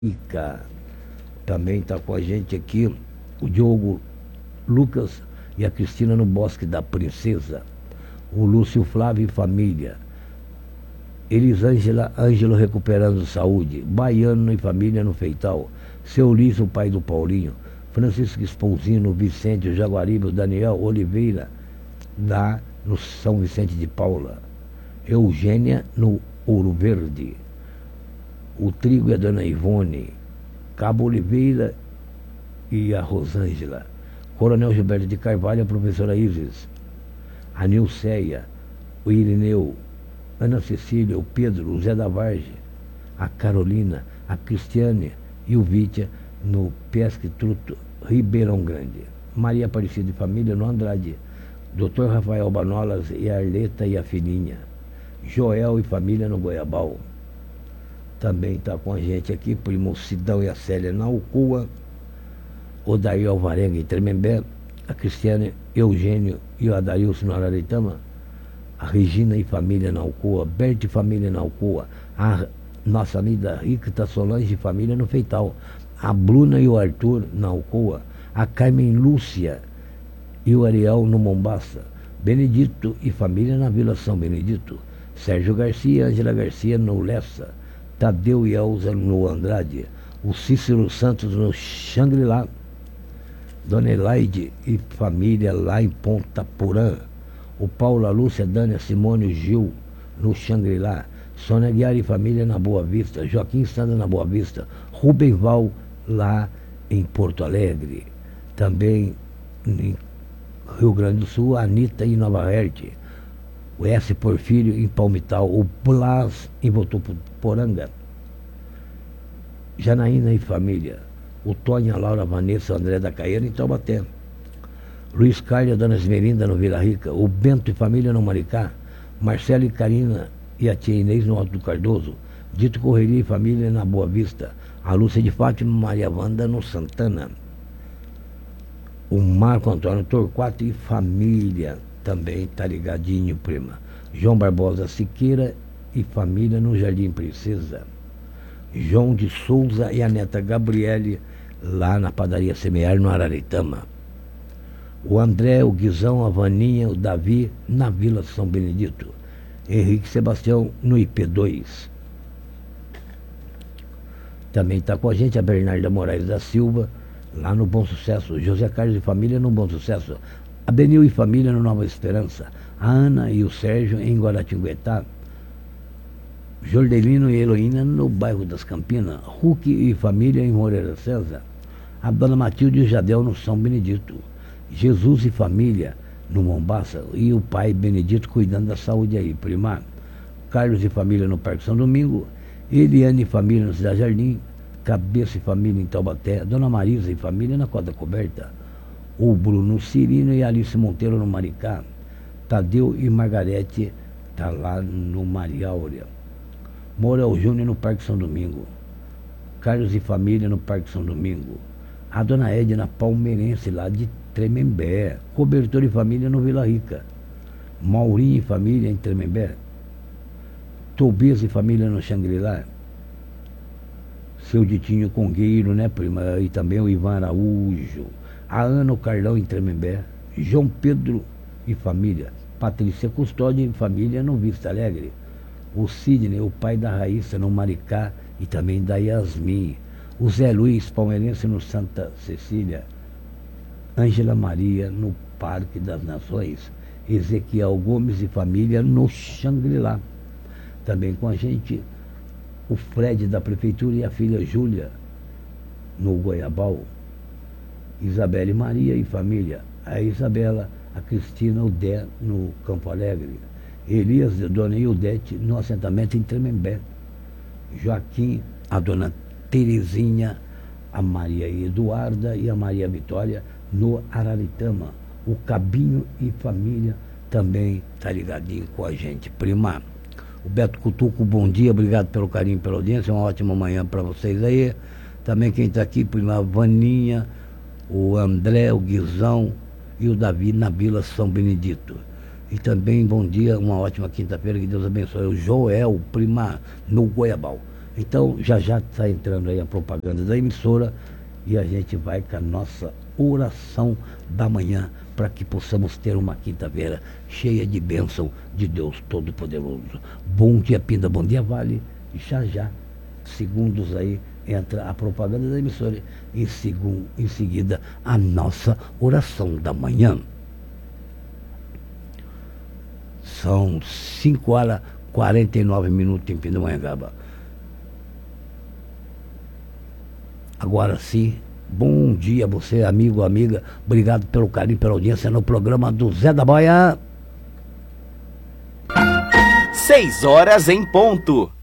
Ica. Também está com a gente aqui o Diogo Lucas e a Cristina no Bosque da Princesa. O Lúcio Flávio e família. Elisângela Ângelo recuperando saúde. Baiano e família no Feital. Seu Liz, o pai do Paulinho. Francisco Espousino, Vicente, o Jaguaribe, o Daniel Oliveira, lá no São Vicente de Paula. Eugênia no Ouro Verde. O Trigo e a Dona Ivone. Cabo Oliveira e a Rosângela. Coronel Gilberto de Carvalho, a professora Isis. A Nilceia, o Irineu, Ana Cecília, o Pedro, o Zé da Varge, a Carolina, a Cristiane e o Vítia no Pesque Truto, Ribeirão Grande. Maria Aparecida e família no Andrade. Dr. Rafael Banolas e a Arleta e a Fininha. Joel e família no Goiabal. Também está com a gente aqui, primo Sidão e a Célia na Alcoa. Odair Alvarenga em Tremembé. A Cristiane, Eugênio e o Adailson no Araritama. A Regina e família na Alcoa. Berta e família na Alcoa. A nossa amiga Ricta Solange e família no Feital. A Bruna e o Arthur na Alcoa. A Carmen Lúcia e o Ariel no Mombaça. Benedito e família na Vila São Benedito. Sérgio Garcia e Ângela Garcia no Lessa. Tadeu e Elza no Andrade. O Cícero Santos no Xangri-Lá. Dona Elaide e família lá em Ponta Porã. O Paulo, a Lúcia, Dânia, Simone e Gil no Xangri-Lá. Sônia Guiar e família na Boa Vista. Joaquim Sandra na Boa Vista. Rubem Val lá em Porto Alegre. Também em Rio Grande do Sul, a Anitta em Nova Herte. O S. Porfírio em Palmital. O Blas em Votuporanga. Janaína e família. O Tônia, a Laura, a Vanessa, o André da Caiana em Taubaté. Luiz Carlos e a Dona Esmerinda no Vila Rica. O Bento e família no Maricá. Marcelo e Karina e a tia Inês no Alto do Cardoso. Dito Correria e família na Boa Vista. A Lúcia de Fátima e Maria Wanda no Santana. O Marco Antônio Torquato e família também está ligadinho, prima. João Barbosa Siqueira e família no Jardim Princesa. João de Souza e a neta Gabriele lá na padaria Semear no Araritama. O André, o Guizão, a Vaninha, o Davi na Vila São Benedito. Henrique Sebastião no IP2. Também está com a gente a Bernarda Moraes da Silva lá no Bom Sucesso. José Carlos e família no Bom Sucesso. A Benil e família no Nova Esperança. A Ana e o Sérgio em Guaratinguetá. Jordelino e Heloína no bairro das Campinas. Hulk e família em Moreira César. A Dona Matilde e o Jadel no São Benedito. Jesus e família no Mombaça. E o pai Benedito cuidando da saúde aí, primar. Carlos e família no Parque São Domingo. Eliane e família no Cidade Jardim. Cabeça e família em Taubaté. Dona Marisa e família na Costa Coberta. O Bruno Cirino e Alice Monteiro no Maricá. Tadeu e Margarete tá lá no Maria Áurea. Morel Júnior no Parque São Domingo. Carlos e família no Parque São Domingo. A Dona Edna Palmeirense lá de Tremembé. Cobertor e família no Vila Rica. Maurinho e família em Tremembé. Tobias e família no Xangri-Lá. Seu Ditinho Congueiro, né, prima? E também o Ivan Araújo. A Ana, o Carlão em Tremembé. João Pedro e família. Patrícia Custódio e família no Vista Alegre. O Sidney, o pai da Raíssa no Maricá e também da Yasmin. O Zé Luiz, palmeirense no Santa Cecília. Ângela Maria no Parque das Nações. Ezequiel Gomes e família no Xangri-Lá. Também com a gente o Fred da Prefeitura e a filha Júlia no Goiabal. Isabelle Maria e família. A Isabela, a Cristina, o Dé no Campo Alegre. Elias e Dona Ildete no assentamento em Tremembé. Joaquim, a Dona Terezinha, a Maria Eduarda e a Maria Vitória no Araritama. O Cabinho e família também tá ligadinho com a gente, prima. O Beto Cutuco, bom dia, obrigado pelo carinho, pela audiência, uma ótima manhã para vocês aí. Também quem está aqui, prima Vaninha, o André, o Guizão e o Davi na Vila São Benedito. E também bom dia, uma ótima quinta-feira, que Deus abençoe. O Joel, prima no Goiabal. Então, já está entrando aí a propaganda da emissora e a gente vai com a nossa oração da manhã para que possamos ter uma quinta-feira cheia de bênção de Deus Todo-Poderoso. Bom dia, Pinda, bom dia, Vale. Já, segundos aí, entra a propaganda da emissora e em seguida a nossa oração da manhã. São 5h49 em Pindamonhangaba. Agora sim, bom dia a você, amigo, amiga. Obrigado pelo carinho, pela audiência no programa do Zé da Boia. 6 horas em ponto.